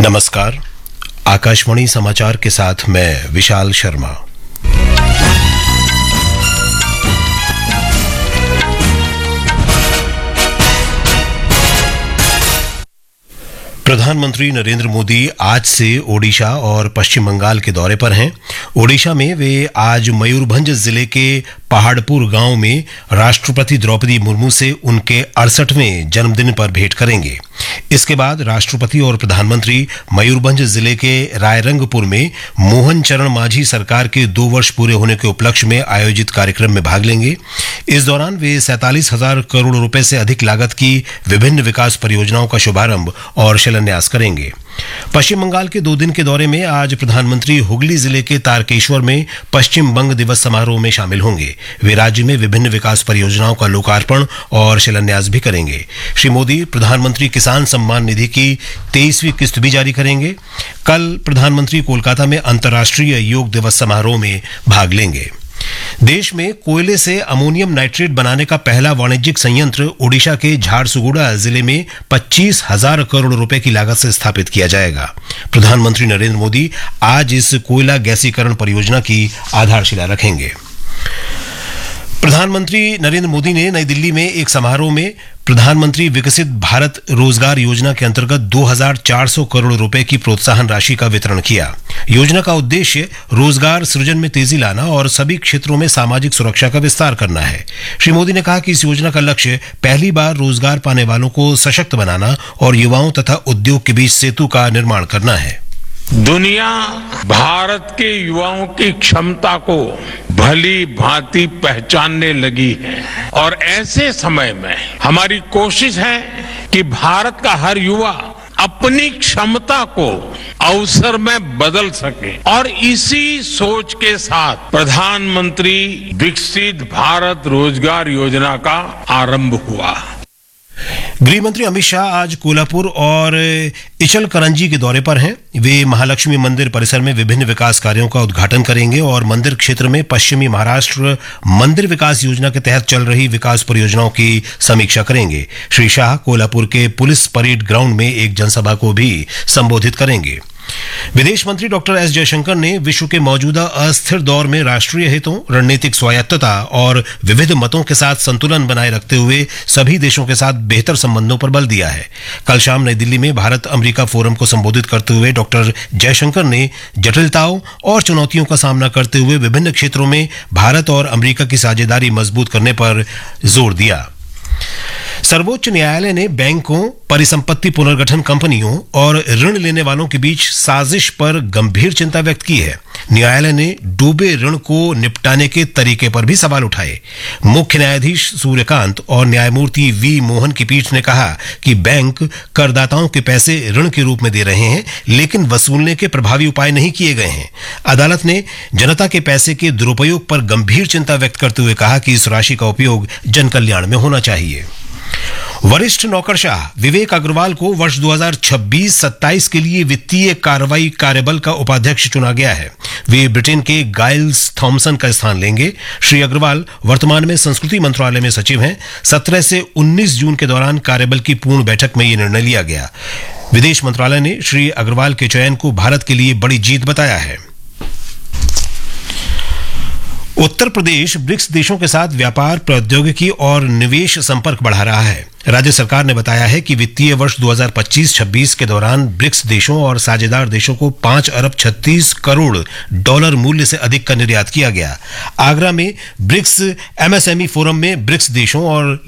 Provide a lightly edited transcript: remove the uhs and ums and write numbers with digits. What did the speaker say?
नमस्कार। आकाशवाणी समाचार के साथ मैं विशाल शर्मा। प्रधानमंत्री नरेंद्र मोदी आज से ओडिशा और पश्चिम बंगाल के दौरे पर हैं। ओडिशा में वे आज मयूरभंज जिले के पहाड़पुर गांव में राष्ट्रपति द्रौपदी मुर्मू से उनके 68वें जन्मदिन पर भेंट करेंगे। इसके बाद राष्ट्रपति और प्रधानमंत्री मयूरभंज जिले के रायरंगपुर में मोहन चरण मांझी सरकार के 2 वर्ष पूरे होने के उपलक्ष्य में आयोजित कार्यक्रम में भाग लेंगे। इस दौरान वे 47,000 करोड़ रुपए से अधिक लागत की विभिन्न विकास परियोजनाओं का शुभारंभ और शिलान्यास करेंगे। पश्चिम बंगाल के 2 दिन के दौरे में आज प्रधानमंत्री हुगली जिले के तारकेश्वर में पश्चिम बंग दिवस समारोह में शामिल होंगे। वे राज्य में विभिन्न विकास परियोजनाओं का लोकार्पण और शिलान्यास भी करेंगे। श्री मोदी प्रधानमंत्री किसान सम्मान निधि की 23वीं किस्त भी जारी करेंगे। कल प्रधानमंत्री कोलकाता में अंतर्राष्ट्रीय योग दिवस समारोह में भाग लेंगे। देश में कोयले से अमोनियम नाइट्रेट बनाने का पहला वाणिज्यिक संयंत्र ओडिशा के झारसुगुड़ा जिले में 25,000 करोड़ रुपए की लागत से स्थापित किया जाएगा। प्रधानमंत्री नरेंद्र मोदी आज इस कोयला गैसीकरण परियोजना की आधारशिला रखेंगे। प्रधानमंत्री नरेंद्र मोदी ने नई दिल्ली में एक समारोह में प्रधानमंत्री विकसित भारत रोजगार योजना के अंतर्गत 2,400 करोड़ रुपए की प्रोत्साहन राशि का वितरण किया। योजना का उद्देश्य रोजगार सृजन में तेजी लाना और सभी क्षेत्रों में सामाजिक सुरक्षा का विस्तार करना है। श्री मोदी ने कहा कि इस योजना का लक्ष्य पहली बार रोजगार पाने वालों को सशक्त बनाना और युवाओं तथा उद्योग के बीच सेतु का निर्माण करना है। दुनिया भारत के युवाओं की क्षमता को भली भांति पहचानने लगी है और ऐसे समय में हमारी कोशिश है कि भारत का हर युवा अपनी क्षमता को अवसर में बदल सके और इसी सोच के साथ प्रधानमंत्री विकसित भारत रोजगार योजना का आरंभ हुआ। गृह मंत्री अमित शाह आज कोल्हापुर और इचलकरंजी के दौरे पर हैं। वे महालक्ष्मी मंदिर परिसर में विभिन्न विकास कार्यों का उद्घाटन करेंगे और मंदिर क्षेत्र में पश्चिमी महाराष्ट्र मंदिर विकास योजना के तहत चल रही विकास परियोजनाओं की समीक्षा करेंगे। श्री शाह कोल्हापुर के पुलिस परेड ग्राउंड में एक जनसभा को भी संबोधित करेंगे। विदेश मंत्री डॉक्टर एस जयशंकर ने विश्व के मौजूदा अस्थिर दौर में राष्ट्रीय हितों, रणनीतिक स्वायत्तता और विविध मतों के साथ संतुलन बनाए रखते हुए सभी देशों के साथ बेहतर संबंधों पर बल दिया है। कल शाम नई दिल्ली में भारत अमेरिका फोरम को संबोधित करते हुए डॉक्टर जयशंकर ने जटिलताओं और चुनौतियों का सामना करते हुए विभिन्न क्षेत्रों में भारत और अमेरिका की साझेदारी मजबूत करने पर जोर दिया। सर्वोच्च न्यायालय ने बैंकों, परिसंपत्ति पुनर्गठन कंपनियों और ऋण लेने वालों के बीच साजिश पर गंभीर चिंता व्यक्त की है। न्यायालय ने डूबे ऋण को निपटाने के तरीके पर भी सवाल उठाए। मुख्य न्यायाधीश सूर्यकांत और न्यायमूर्ति वी मोहन की पीठ ने कहा कि बैंक करदाताओं के पैसे ऋण के रूप में दे रहे हैं, लेकिन वसूलने के प्रभावी उपाय नहीं किए गए हैं। अदालत ने जनता के पैसे के दुरुपयोग पर गंभीर चिंता व्यक्त करते हुए कहा कि इस राशि का उपयोग जन कल्याण में होना चाहिए। वरिष्ठ नौकरशाह विवेक अग्रवाल को वर्ष 2026-27 के लिए वित्तीय कार्रवाई कार्यबल का उपाध्यक्ष चुना गया है। वे ब्रिटेन के गाइल्स थॉमसन का स्थान लेंगे। श्री अग्रवाल वर्तमान में संस्कृति मंत्रालय में सचिव हैं। 17 से 19 जून के दौरान कार्यबल की पूर्ण बैठक में यह निर्णय लिया गया। विदेश मंत्रालय ने श्री अग्रवाल के चयन को भारत के लिए बड़ी जीत बताया है। उत्तर प्रदेश ब्रिक्स देशों के साथ व्यापार, प्रौद्योगिकी और निवेश संपर्क बढ़ा रहा है। राज्य सरकार ने बताया है कि वित्तीय वर्ष 2025-26 के दौरान ब्रिक्स देशों और साझेदार देशों को 5 अरब 36 करोड़ डॉलर मूल्य से अधिक का निर्यात किया गया। आगरा में ब्रिक्स एमएसएमई फोरम में ब्रिक्स देशों और